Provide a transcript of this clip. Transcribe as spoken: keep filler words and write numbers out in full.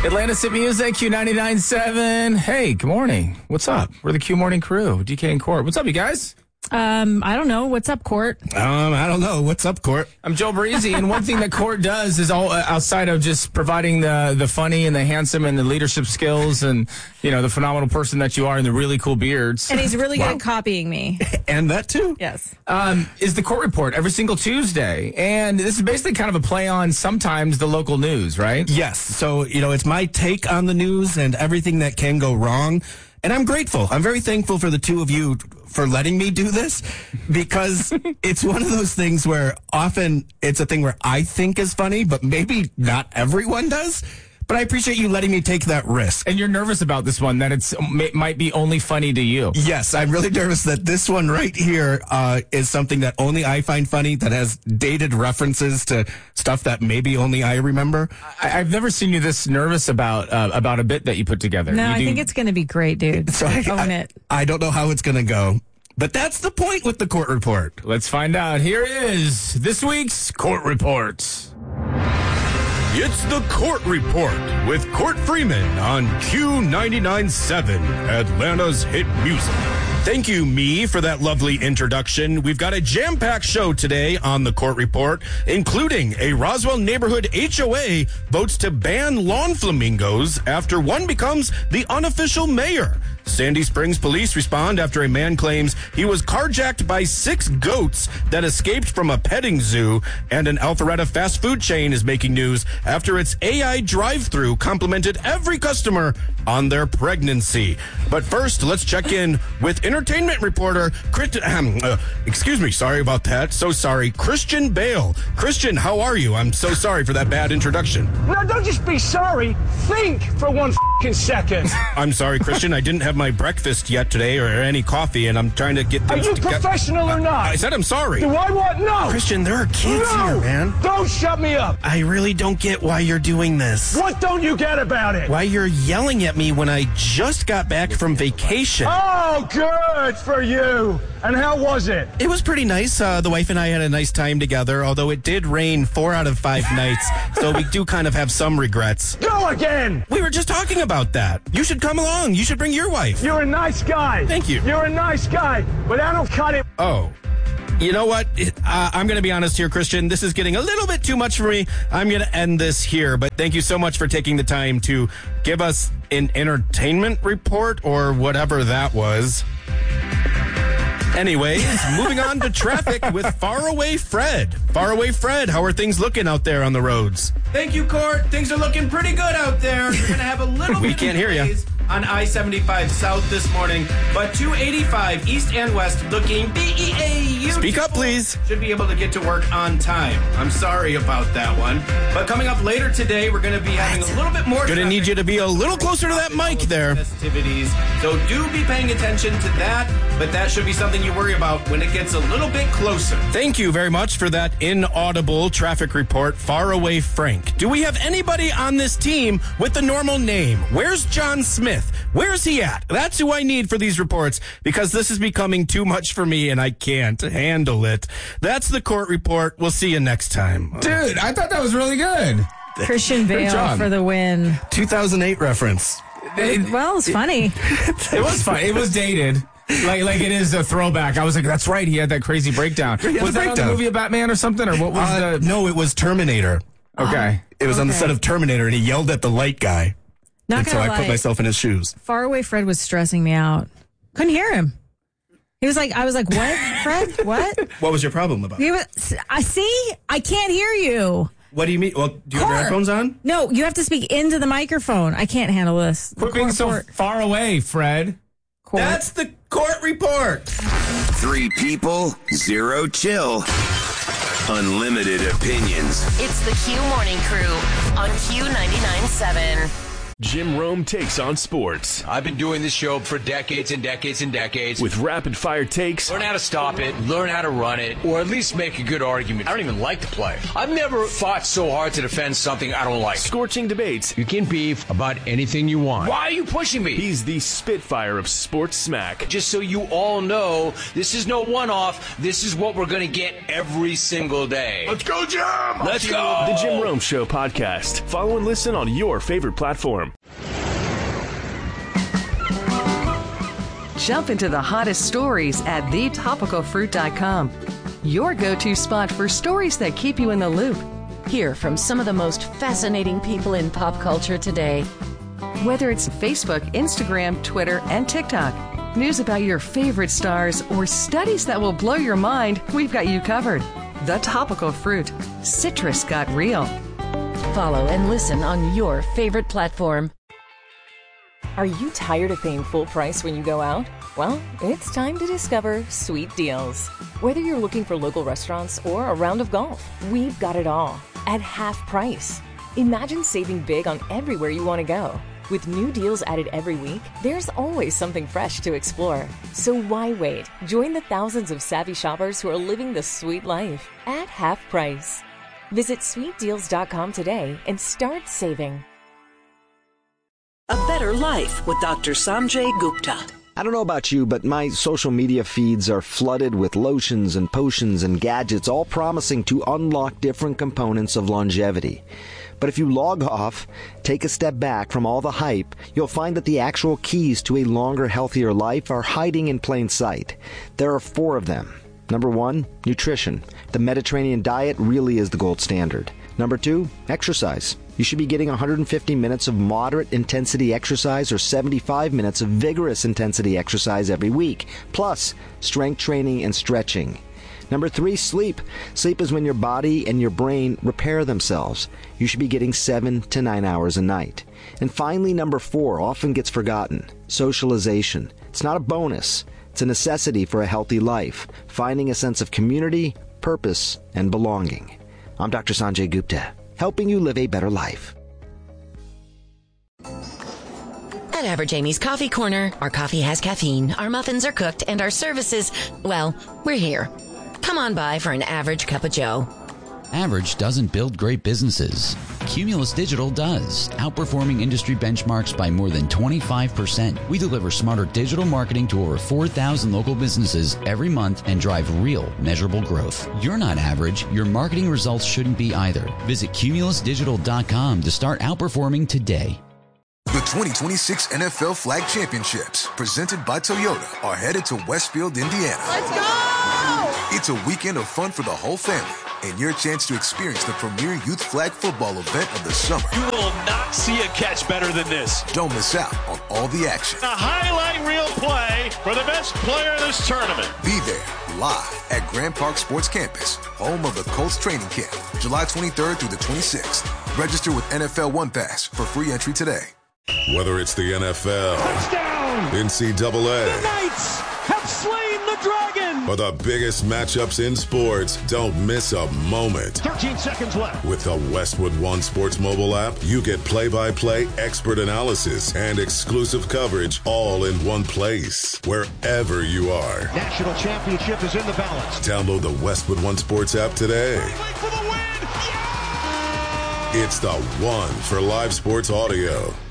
Atlanta's Hit Music, Q ninety-nine point seven. Hey, good morning. What's up? We're the Q Morning Crew, D K and Court. What's up, you guys? Um, I don't know. What's up, Court? Um, I don't know. What's up, Court? I'm Joe Breezy, and one thing that Court does is all uh, outside of just providing the the funny and the handsome and the leadership skills and, you know, the phenomenal person that you are and the really cool beards. And he's really Wow. good at copying me. And that too? Yes. Um, is the Court Report every single Tuesday. And this is basically kind of a play on sometimes the local news, right? Yes. So, you know, it's my take on the news and everything that can go wrong. And I'm grateful. I'm very thankful for the two of you for letting me do this because it's one of those things where often it's a thing where I think is funny, but maybe not everyone does. But I appreciate you letting me take that risk. And you're nervous about this one, that it's it might be only funny to you. Yes, I'm really nervous that this one right here uh, is something that only I find funny, that has dated references to stuff that maybe only I remember. I, I've never seen you this nervous about uh, about a bit that you put together. No, You I do- think it's going to be great, dude. So I, Own I, it. I don't know how it's going to go, but that's the point with the Court Report. Let's find out. Here is this week's Court Report. It's the Court Report with Court Freeman on Q ninety-nine point seven, Atlanta's Hit Music. Thank you, me, for that lovely introduction. We've got a jam-packed show today on the Court Report, including a Roswell neighborhood H O A votes to ban lawn flamingos after one becomes the unofficial mayor. Sandy Springs police respond after a man claims he was carjacked by six goats that escaped from a petting zoo, and an Alpharetta fast food chain is making news after its A I drive-thru complimented every customer on their pregnancy. But first, let's check in with entertainment reporter, Chris, um, uh, excuse me, sorry about that, so sorry, Christian Bale. Christian, how are you? I'm so sorry for that bad introduction. No, don't just be sorry. Think for one f***ing second. I'm sorry, Christian, I didn't have my breakfast yet today or any coffee, and I'm trying to get Are things you together. professional or not? I said I'm sorry. Do I want no? Christian, there are kids no! here, man. Don't shut me up. I really don't get why you're doing this. What don't you get about it? Why you're yelling at me when I just got back from vacation. Oh, good for you. And how was it? It was pretty nice. Uh, the wife and I had a nice time together, although it did rain four out of five nights, so we do kind of have some regrets. Go again. We were just talking about that. You should come along. You should bring your wife. You're a nice guy. Thank you. You're a nice guy, but I don't cut it. Oh. You know what? It- Uh, I'm going to be honest here, Christian. This is getting a little bit too much for me. I'm going to end this here, but thank you so much for taking the time to give us an entertainment report or whatever that was. Anyways, moving on to traffic with Faraway Fred. Faraway Fred, how are things looking out there on the roads? Thank you, Court. Things are looking pretty good out there. You're going to have a little We bit can't of hear ya. delays on I seventy-five South this morning, but two eighty-five East and West looking B E A. Speak up, please. Should be able to get to work on time. I'm sorry about that one. But coming up later today, we're going to be having a little bit more Gonna need you to be a little closer to that mic there. festivities. So do be paying attention to that, but that should be something you worry about when it gets a little bit closer. Thank you very much for that inaudible traffic report, Faraway Frank. Do we have anybody on this team with the normal name? Where's John Smith? Where's he at? That's who I need for these reports because this is becoming too much for me and I can't handle it. That's the Court Report. We'll see you next time. Dude, I thought that was really good. Christian Great Bale job. for the win. two thousand eight reference. It, Well, it's funny. it was fun. It was dated. Like like it is a throwback. I was like, that's right. He had that crazy breakdown. had Was the that on the breakdown. movie of Batman or something? Or what was Uh, the... no, it was Terminator. Okay. It was on the Okay. set of Terminator, and he yelled at the light guy. Not and so gonna I lie. put myself in his shoes. Faraway Fred was stressing me out. Couldn't hear him. He was like, I was like, what, Fred? What? What was your problem about it? He was, I see. I can't hear you. What do you mean? Well, do you have your Court. headphones on? No, you have to speak into the microphone. I can't handle this. Quit being so Court. far away, Fred. Court. That's the Court Report. Three people, zero chill. Unlimited opinions. It's the Q Morning Crew on Q ninety-nine point seven. Jim Rome takes on sports. I've been doing this show for decades and decades and decades. With rapid-fire takes. Learn how to stop it, learn how to run it, or at least make a good argument. I don't even like to play. I've never fought so hard to defend something I don't like. Scorching debates. You can beef about anything you want. Why are you pushing me? He's the Spitfire of sports smack. Just so you all know, this is no one-off. This is what we're going to get every single day. Let's go, Jim! Let's go! The Jim Rome Show podcast. Follow and listen on your favorite platform. Jump into the hottest stories at the topical fruit dot com. Your go-to spot for stories that keep you in the loop. Hear from some of the most fascinating people in pop culture today. Whether it's Facebook, Instagram, Twitter, and TikTok, news about your favorite stars, or studies that will blow your mind, we've got you covered. The Topical Fruit. Citrus got real. Follow and listen on your favorite platform. Are you tired of paying full price when you go out? Well, it's time to discover Sweet Deals. Whether you're looking for local restaurants or a round of golf, we've got it all at half price. Imagine saving big on everywhere you want to go. With new deals added every week, there's always something fresh to explore. So why wait? Join the thousands of savvy shoppers who are living the sweet life at half price. Visit sweet deals dot com today and start saving. A Better Life with Doctor Sanjay Gupta. I don't know about you, but my social media feeds are flooded with lotions and potions and gadgets, all promising to unlock different components of longevity. But if you log off, take a step back from all the hype, you'll find that the actual keys to a longer, healthier life are hiding in plain sight. There are four of them. Number one, nutrition. The Mediterranean diet really is the gold standard. Number two, exercise. You should be getting one hundred fifty minutes of moderate intensity exercise or seventy-five minutes of vigorous intensity exercise every week, plus strength training and stretching. Number three, sleep. Sleep is when your body and your brain repair themselves. You should be getting seven to nine hours a night. And finally, number four, often gets forgotten, socialization. It's not a bonus. It's a necessity for a healthy life, finding a sense of community, purpose, and belonging. I'm Doctor Sanjay Gupta, helping you live a better life. At Average Amy's Coffee Corner, our coffee has caffeine, our muffins are cooked, and our services, well, we're here. Come on by for an average cup of joe. Average doesn't build great businesses. Cumulus Digital does, outperforming industry benchmarks by more than twenty-five percent. We deliver smarter digital marketing to over four thousand local businesses every month and drive real, measurable growth. You're not average. Your marketing results shouldn't be either. Visit cumulus digital dot com to start outperforming today. The twenty twenty-six N F L Flag Championships, presented by Toyota, are headed to Westfield, Indiana. Let's go! It's a weekend of fun for the whole family and your chance to experience the premier youth flag football event of the summer. You will not see a catch better than this. Don't miss out on all the action. A highlight reel play for the best player in this tournament. Be there live at Grand Park Sports Campus, home of the Colts training camp, July twenty-third through the twenty-sixth. Register with N F L One Pass for free entry today. Whether it's the N F L, touchdown, N C double A, the Knights have slain the dragon, or the biggest matchups in sports, don't miss a moment. thirteen seconds left. With the Westwood One Sports mobile app, you get play-by-play expert analysis and exclusive coverage all in one place, wherever you are. National championship is in the balance. Download the Westwood One Sports app today. For the win. Yeah! It's the one for live sports audio.